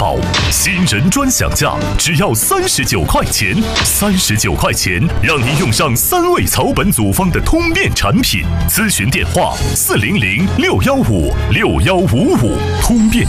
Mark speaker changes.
Speaker 1: 宝，新人专享价只要39块钱，39块钱让您用上3味草本组方的通便产品。咨询电话：400-615-6155，通便